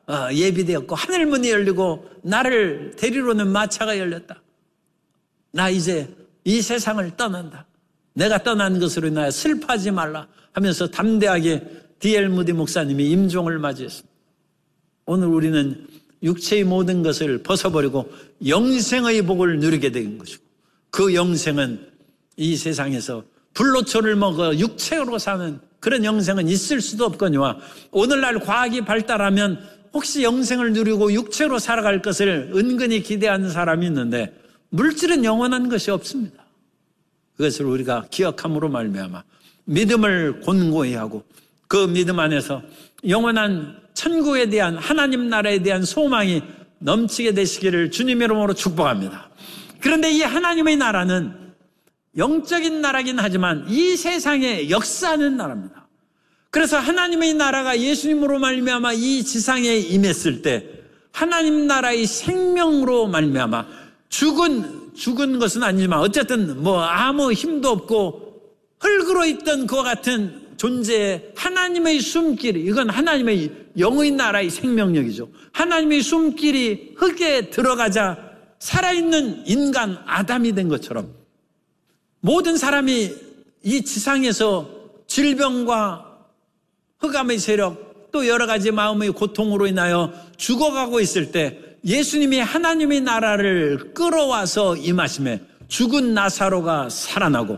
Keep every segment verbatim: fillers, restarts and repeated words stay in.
예비되었고 하늘문이 열리고 나를 데리러 오는 마차가 열렸다. 나 이제 이 세상을 떠난다. 내가 떠난 것으로 인하여 슬퍼하지 말라 하면서 담대하게 디 엘 무디 목사님이 임종을 맞이했습니다. 오늘 우리는 육체의 모든 것을 벗어버리고 영생의 복을 누리게 된 것이고, 그 영생은 이 세상에서 불로초를 먹어 육체로 사는 그런 영생은 있을 수도 없거니와, 오늘날 과학이 발달하면 혹시 영생을 누리고 육체로 살아갈 것을 은근히 기대하는 사람이 있는데, 물질은 영원한 것이 없습니다. 그것을 우리가 기억함으로 말미암아 믿음을 곤고히 하고 그 믿음 안에서 영원한 천국에 대한, 하나님 나라에 대한 소망이 넘치게 되시기를 주님의 이름으로 축복합니다. 그런데 이 하나님의 나라는 영적인 나라긴 하지만 이 세상에 역사하는 나라입니다. 그래서 하나님의 나라가 예수님으로 말미암아 이 지상에 임했을 때 하나님 나라의 생명으로 말미암아 죽은 죽은 것은 아니지만 어쨌든 뭐 아무 힘도 없고 흙으로 있던 그와 같은 존재의 하나님의 숨길이, 이건 하나님의 영의 나라의 생명력이죠. 하나님의 숨길이 흙에 들어가자 살아있는 인간 아담이 된 것처럼 모든 사람이 이 지상에서 질병과 흑암의 세력 또 여러 가지 마음의 고통으로 인하여 죽어가고 있을 때 예수님이 하나님의 나라를 끌어와서 임하심에 죽은 나사로가 살아나고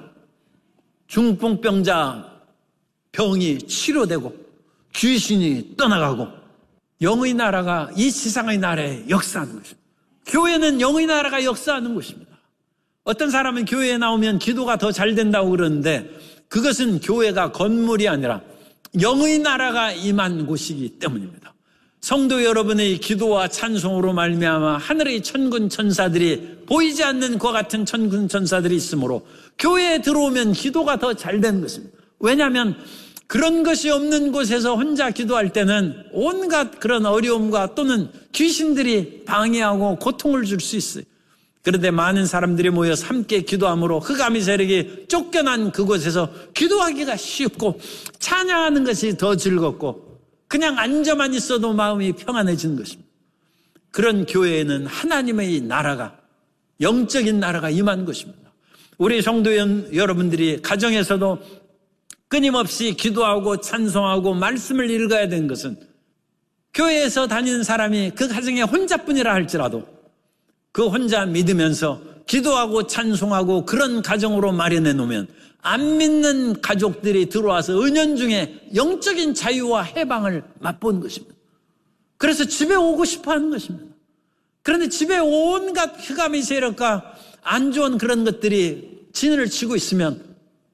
중풍병자 병이 치료되고 귀신이 떠나가고 영의 나라가 이 지상의 나라에 역사하는 것입니다. 교회는 영의 나라가 역사하는 것입니다. 어떤 사람은 교회에 나오면 기도가 더 잘 된다고 그러는데 그것은 교회가 건물이 아니라 영의 나라가 임한 곳이기 때문입니다. 성도 여러분의 기도와 찬송으로 말미암아 하늘의 천군 천사들이 보이지 않는 그와 같은 천군 천사들이 있으므로 교회에 들어오면 기도가 더 잘 되는 것입니다. 왜냐하면 그런 것이 없는 곳에서 혼자 기도할 때는 온갖 그런 어려움과 또는 귀신들이 방해하고 고통을 줄 수 있어요. 그런데 많은 사람들이 모여서 함께 기도함으로 흑암의 세력이 쫓겨난 그곳에서 기도하기가 쉽고 찬양하는 것이 더 즐겁고 그냥 앉아만 있어도 마음이 평안해지는 것입니다. 그런 교회에는 하나님의 나라가, 영적인 나라가 임한 것입니다. 우리 성도 여러분들이 가정에서도 끊임없이 기도하고 찬송하고 말씀을 읽어야 되는 것은 교회에서 다니는 사람이 그 가정에 혼자뿐이라 할지라도 그 혼자 믿으면서 기도하고 찬송하고 그런 가정으로 마련해 놓으면 안 믿는 가족들이 들어와서 은연중에 영적인 자유와 해방을 맛보는 것입니다. 그래서 집에 오고 싶어 하는 것입니다. 그런데 집에 온갖 흑암의 세력과 안 좋은 그런 것들이 진을 치고 있으면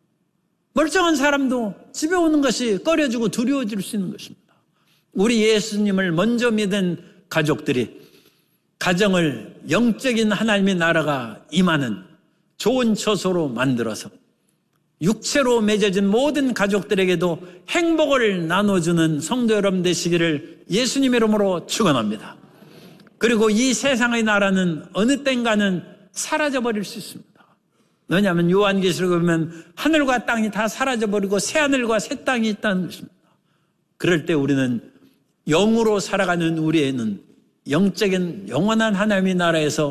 멀쩡한 사람도 집에 오는 것이 꺼려지고 두려워질 수 있는 것입니다. 우리 예수님을 먼저 믿은 가족들이 가정을 영적인 하나님의 나라가 임하는 좋은 처소로 만들어서 육체로 맺어진 모든 가족들에게도 행복을 나눠주는 성도 여러분 되시기를 예수님의 이름으로 축원합니다. 그리고 이 세상의 나라는 어느 땐가는 사라져버릴 수 있습니다. 왜냐하면 요한계시록에 보면 하늘과 땅이 다 사라져버리고 새하늘과 새 땅이 있다는 것입니다. 그럴 때 우리는 영으로 살아가는 우리에는 영적인 영원한 하나님의 나라에서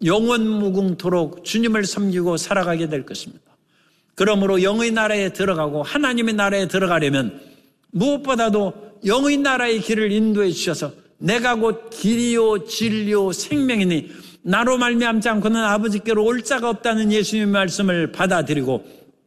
영원무궁토록 주님을 섬기고 살아가게 될 것입니다. 그러므로 영의 나라에 들어가고 하나님의 나라에 들어가려면 무엇보다도 영의 나라의 길을 인도해 주셔서 내가 곧 길이요 진리요 생명이니 나로 말미암지 않고는 아버지께로 올 자가 없다는 예수님의 말씀을 받아들이고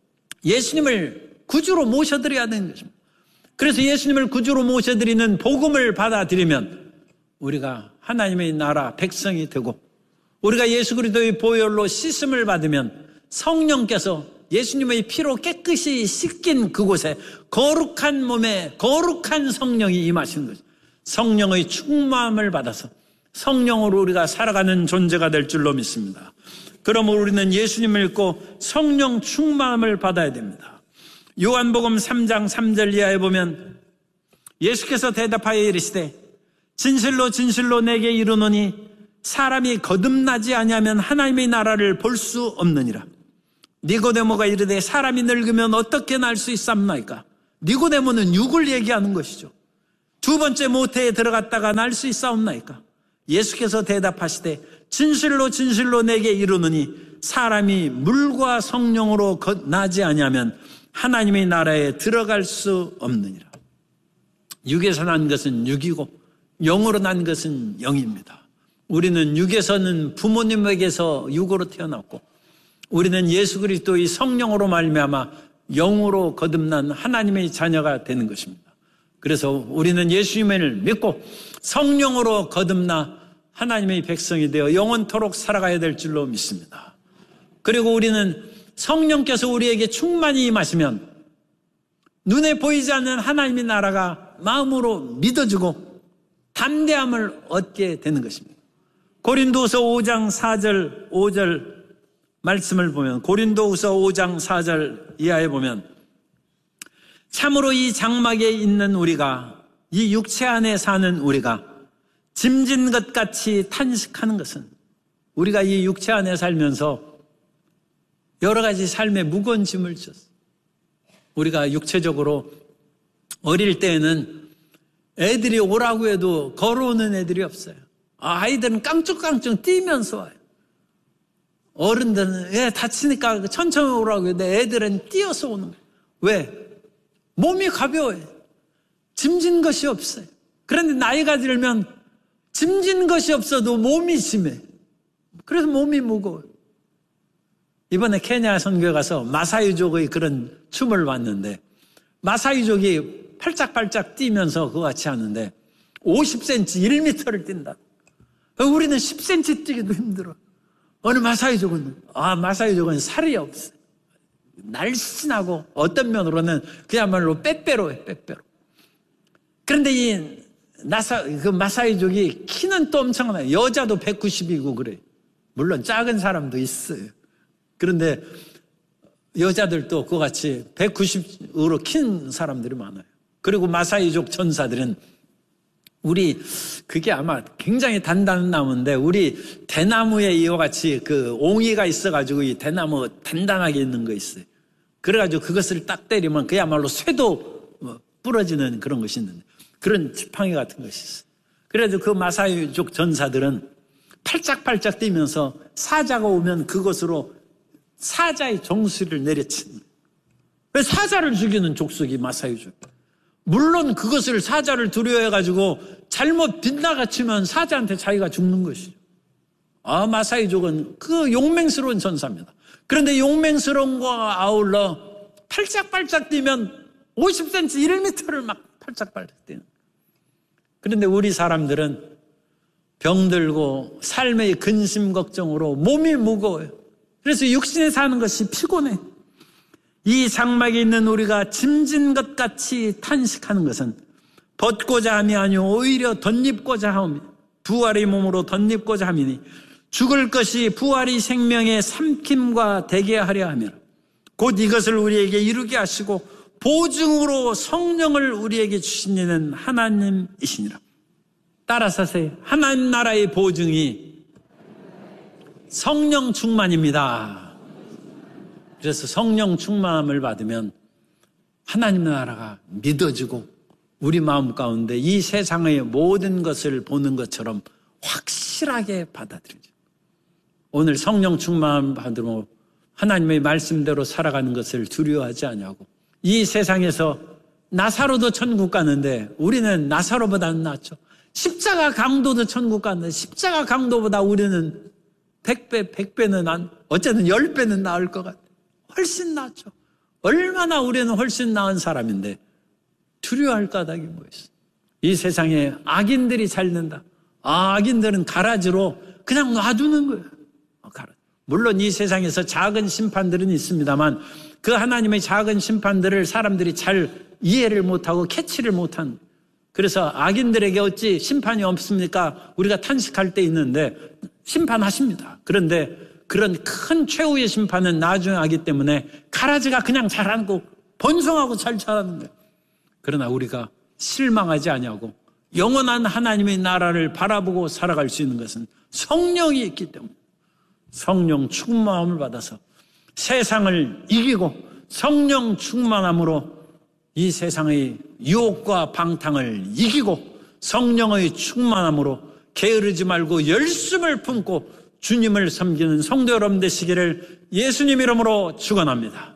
예수님을 구주로 모셔드려야 되는 것입니다. 그래서 예수님을 구주로 모셔드리는 복음을 받아들이면 우리가 하나님의 나라 백성이 되고 우리가 예수 그리스도의 보혈로 씻음을 받으면 성령께서 예수님의 피로 깨끗이 씻긴 그곳에 거룩한 몸에 거룩한 성령이 임하시는 것입니다. 성령의 충만함을 받아서 성령으로 우리가 살아가는 존재가 될 줄로 믿습니다. 그러므로 우리는 예수님을 믿고 성령 충만함을 받아야 됩니다. 요한복음 삼 장 삼 절 이하에 보면 예수께서 대답하여 이르시되 진실로 진실로 내게 이르노니 사람이 거듭나지 아니하면 하나님의 나라를 볼 수 없느니라. 니고데모가 이르되 사람이 늙으면 어떻게 날 수 있사옵나이까? 니고데모는 육을 얘기하는 것이죠. 두 번째 모태에 들어갔다가 날 수 있사옵나이까? 예수께서 대답하시되 진실로 진실로 내게 이르노니 사람이 물과 성령으로 나지 아니하면 하나님의 나라에 들어갈 수 없느니라. 육에서 난 것은 육이고 영으로 난 것은 영입니다. 우리는 육에서는 부모님에게서 육으로 태어났고 우리는 예수 그리스도의 성령으로 말미암아 영으로 거듭난 하나님의 자녀가 되는 것입니다. 그래서 우리는 예수님을 믿고 성령으로 거듭나 하나님의 백성이 되어 영원토록 살아가야 될 줄로 믿습니다. 그리고 우리는 성령께서 우리에게 충만히 임하시면 눈에 보이지 않는 하나님의 나라가 마음으로 믿어지고 담대함을 얻게 되는 것입니다. 고린도후서 오 장 사 절 오 절 말씀을 보면 고린도후서 오 장 사 절 이하에 보면 참으로 이 장막에 있는 우리가 이 육체 안에 사는 우리가 짐진 것 같이 탄식하는 것은 우리가 이 육체 안에 살면서 여러 가지 삶의 무거운 짐을 졌어요. 우리가 육체적으로 어릴 때에는 애들이 오라고 해도 걸어오는 애들이 없어요. 아이들은 깡쭉깡쭉 뛰면서 와요. 어른들은 애 다치니까 천천히 오라고 해도 애들은 뛰어서 오는 거예요. 왜? 몸이 가벼워요. 짐진 것이 없어요. 그런데 나이가 들면 짐진 것이 없어도 몸이 심해. 그래서 몸이 무거워요. 이번에 케냐 선교에 가서 마사이족의 그런 춤을 봤는데 마사이족이 팔짝팔짝 뛰면서 그거 같이 하는데 오십 센티미터, 일 미터를 뛴다. 우리는 십 센티미터 뛰기도 힘들어. 어느 마사이족은 아 마사이족은 살이 없어요. 날씬하고 어떤 면으로는 그야말로 빼빼로예요. 빼빼로. 그런데 이 나사, 그 마사이족이 키는 또 엄청나요. 여자도 백구십이고 그래요. 물론 작은 사람도 있어요. 그런데 여자들도 그와 같이 백구십으로 킨 사람들이 많아요. 그리고 마사이족 전사들은 우리 그게 아마 굉장히 단단한 나무인데 우리 대나무에 이와 같이 그 옹이가 있어가지고 이 대나무 단단하게 있는 거 있어요. 그래가지고 그것을 딱 때리면 그야말로 쇠도 부러지는 그런 것이 있는데 그런 지팡이 같은 것이 있어요. 그래서 그 마사이족 전사들은 팔짝팔짝 뛰면서 사자가 오면 그것으로 사자의 정수리를 내려치는 왜 사자를 죽이는 족속이 마사이족. 물론 그것을 사자를 두려워해가지고 잘못 빗나가치면 사자한테 자기가 죽는 것이죠. 아 마사이족은 그 용맹스러운 전사입니다. 그런데 용맹스러운 거와 아울러 팔짝팔짝 뛰면 오십 센티미터, 일 미터를 막 팔짝팔짝 뛰는. 그런데 우리 사람들은 병들고 삶의 근심 걱정으로 몸이 무거워요. 그래서 육신에 사는 것이 피곤해. 이 장막에 있는 우리가 짐진 것 같이 탄식하는 것은 벗고자 함이 아니오 오히려 덧입고자 함이 부활의 몸으로 덧입고자 함이니 죽을 것이 부활의 생명의 삼킴과 되게 하려 하며 곧 이것을 우리에게 이루게 하시고 보증으로 성령을 우리에게 주신 이는 하나님이시니라. 따라서 하세요. 하나님 나라의 보증이 성령 충만입니다. 그래서 성령 충만함을 받으면 하나님 나라가 믿어지고 우리 마음 가운데 이 세상의 모든 것을 보는 것처럼 확실하게 받아들여져요. 오늘 성령 충만함을 받으며 하나님의 말씀대로 살아가는 것을 두려워하지 않냐고. 이 세상에서 나사로도 천국 가는데 우리는 나사로보다는 낫죠. 십자가 강도도 천국 가는데 십자가 강도보다 우리는 백 배, 백 배는 안, 어쨌든 열 배는 나을 것 같아요. 훨씬 낫죠. 얼마나 우리는 훨씬 나은 사람인데 두려워할 까닭이 뭐 있어. 이 세상에 악인들이 살는다. 아, 악인들은 가라지로 그냥 놔두는 거예요. 물론 이 세상에서 작은 심판들은 있습니다만 그 하나님의 작은 심판들을 사람들이 잘 이해를 못하고 캐치를 못한. 그래서 악인들에게 어찌 심판이 없습니까? 우리가 탄식할 때 있는데 심판하십니다. 그런데 그런 큰 최후의 심판은 나중에 하기 때문에 가라지가 그냥 자라고 번성하고 잘 자라는 거예요. 그러나 우리가 실망하지 아니하고 영원한 하나님의 나라를 바라보고 살아갈 수 있는 것은 성령이 있기 때문에 성령 충만함을 받아서 세상을 이기고 성령 충만함으로 이 세상의 유혹과 방탕을 이기고 성령의 충만함으로 게으르지 말고 열심을 품고 주님을 섬기는 성도 여러분 되시기를 예수님 이름으로 축원합니다.